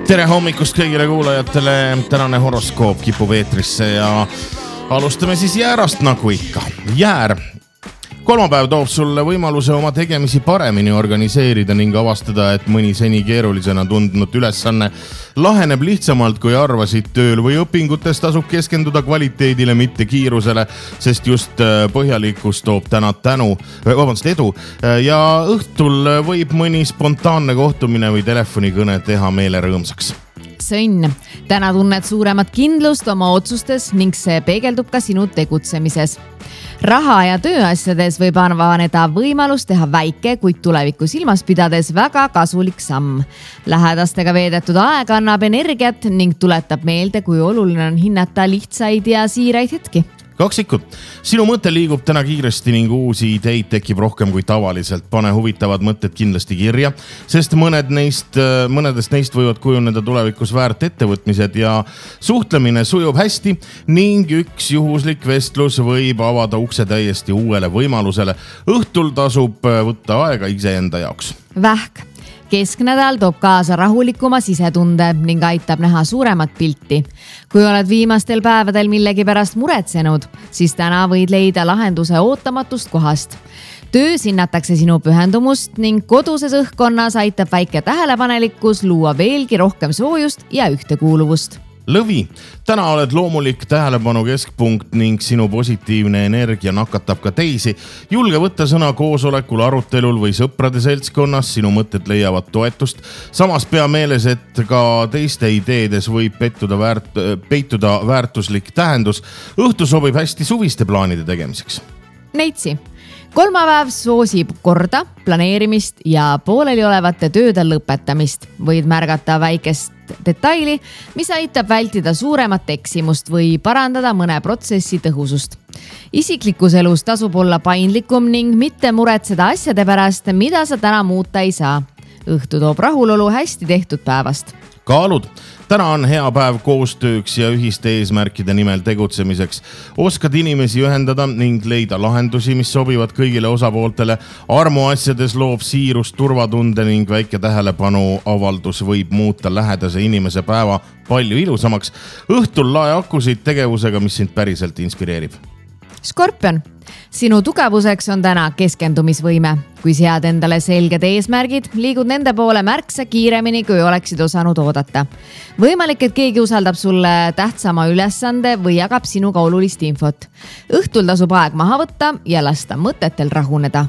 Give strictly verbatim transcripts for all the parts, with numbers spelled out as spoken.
Tere hommikust kõigile kuulajatele, tänane horoskoop kipub eetrisse ja alustame siis jäärast nagu ikka. Jäär. Kolmapäev toob sulle võimaluse oma tegemisi paremini organiseerida ning avastada, et mõni seni keerulisena tundnud ülesanne laheneb lihtsamalt kui arvasid. Tööl või õpingutes tasub keskenduda kvaliteedile, mitte kiirusele, sest just põhjalikkus toob täna tänu, vabandust, edu ja õhtul võib mõni spontaanne kohtumine või telefonikõne teha meele rõõmsaks. Sõnn, täna tunned suuremat kindlust oma otsustes ning see peegeldub ka sinu tegutsemises. Raha ja tööasjades võib avaneda võimalus teha väike, kuid tulevikku silmas pidades väga kasulik samm. Lähedastega veedetud aeg annab energiat ning tuletab meelde, kui oluline on hinnata lihtsaid ja siiraid hetki. Kaksikud, sinu mõte liigub täna kiiresti ning uusi ideid tekib rohkem kui tavaliselt. Pane huvitavad mõtted kindlasti kirja, sest mõned neist, mõnedest neist võivad kujuneda tulevikus väärt ettevõtmised ja suhtlemine sujub hästi ning üks juhuslik vestlus võib avada ukse täiesti uuele võimalusele. Õhtul tasub võtta aega iseenda jaoks. Vähk. Kesknädal toob kaasa rahulikuma sisetunde ning aitab näha suuremat pilti. Kui oled viimastel päevadel millegi pärast muretsenud, siis täna võid leida lahenduse ootamatust kohast. Töös hinnatakse sinu pühendumust ning koduses õhkkonnas aitab väike tähelepanelikkus luua veelgi rohkem soojust ja ühtekuuluvust. Lõvi, täna oled loomulik tähelepanu keskpunkt ning sinu positiivne energia nakatab ka teisi. Julge võtta sõna koosolekul, arutelul või sõprade seltskonnas, sinu mõtted leiavad toetust. Samas pea meeles, et ka teiste ideedes võib pettuda väärt, peituda väärtuslik tähendus. Õhtu sobib hästi suviste plaanide tegemiseks. Neitsi. Kolmapäev soosib korda, planeerimist ja pooleli olevate tööde lõpetamist. Võid märgata väikest detaili, mis aitab vältida suuremat eksimust või parandada mõne protsessi tõhusust. Isiklikus elus tasub olla paindlikum ning mitte muretseda asjade pärast, mida sa täna muuta ei saa. Õhtu toob rahulolu hästi tehtud päevast. Kaalud, täna on hea päev koostööks ja ühiste eesmärkide nimel tegutsemiseks. Oskad inimesi ühendada ning leida lahendusi, mis sobivad kõigile osapooltele. Armuasjades loob siirust, turvatunde ning väike tähelepanu avaldus võib muuta lähedase inimese päeva palju ilusamaks. Õhtul lae akusid tegevusega, mis sind päriselt inspireerib. Skorpion, sinu tugevuseks on täna keskendumisvõime. Kui sead endale selged eesmärgid, liigud nende poole märksa kiiremini, kui oleksid osanud oodata. Võimalik, et keegi usaldab sulle tähtsama ülesande või jagab sinuga olulist infot. Õhtul tasub aeg maha võtta ja lasta mõtetel rahuneda.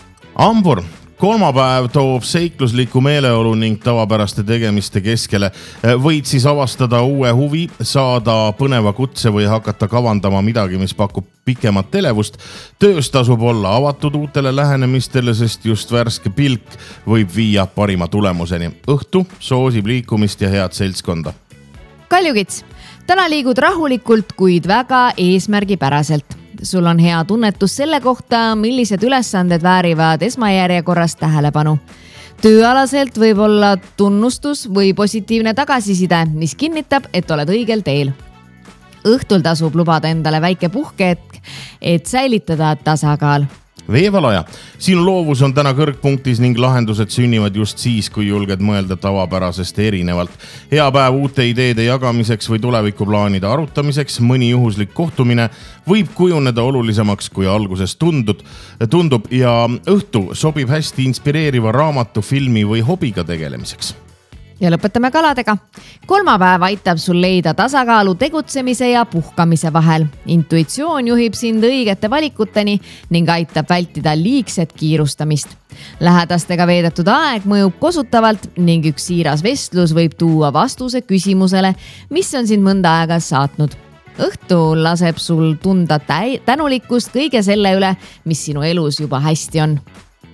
Ambur, kolmapäev toob seiklusliku meeleolu ning tavapäraste tegemiste keskele. Võid siis avastada uue huvi, saada põneva kutse või hakata kavandama midagi, mis pakub pikemat elevust. Töös tasub olla avatud uutele lähenemistele, sest just värske pilk võib viia parima tulemuseni. Õhtu soosib liikumist ja head seltskonda. Kaljukits, täna liigud rahulikult, kuid väga eesmärgipäraselt. Sul on hea tunnetus selle kohta, millised ülesanded väärivad esmajärjekorras tähelepanu. Tööalaselt võib olla tunnustus või positiivne tagasiside, mis kinnitab, et oled õigel teel. Õhtul tasub lubada endale väike puhkehetk, et säilitada tasakaal. Veevalaja, sinu loovus on täna kõrgpunktis ning lahendused sünnivad just siis, kui julged mõelda tavapärasest erinevalt. Hea päev uute ideede jagamiseks või tulevikuplaanide arutamiseks. Mõni juhuslik kohtumine võib kujuneda olulisemaks, kui alguses tundud, tundub ja õhtu sobib hästi inspireeriva raamatu, filmi või hobiga tegelemiseks. Ja lõpetame kaladega. Kolmapäev aitab sul leida tasakaalu tegutsemise ja puhkamise vahel. Intuitsioon juhib sind õigete valikuteni ning aitab vältida liigset kiirustamist. Lähedastega veedetud aeg mõjub kosutavalt ning üks siiras vestlus võib tuua vastuse küsimusele, mis on sind mõnda aega saatnud. Õhtu laseb sul tunda tänulikkust kõige selle üle, mis sinu elus juba hästi on.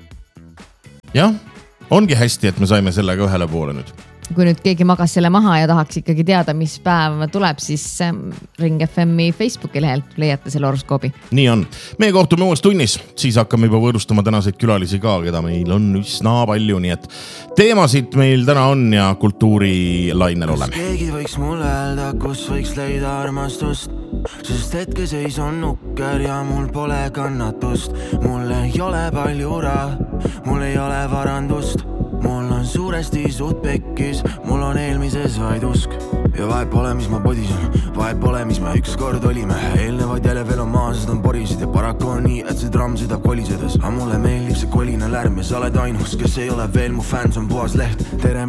Jah, ongi hästi, et me saime sellega ühele poole nüüd. Kui nüüd keegi magas selle maha ja tahaks ikkagi teada, mis päev tuleb, siis Ring F M-i Facebooki lehelt leiate selle horoskoobi. Nii on. Meie kohtume uues tunnis, siis hakkame juba võõrustama tänaseid külalisi ka, keda meil on üsna palju, nii et teemasid meil täna on ja kultuurilainel oleme. Kas keegi võiks mulle öelda, kus võiks leida armastust? Sest hetkeseis on nukker ja mul pole kannatust. Mul ei ole palju raha, mul ei ole varandust, mul on on suuresti suht pekkis, mul on eelmises vaid usk. Ja vahet pole, mis ma podisen, vahet pole, mis me ükskord olime. Eelnevad jälle veel on maa, sest on porisid ja paraku on nii, et see tramm sõidab kolisedes. Aga mulle meeldib see koline lärm ja sa oled ainus, kes ei ole veel mu fänn, see on puhas leht. Tere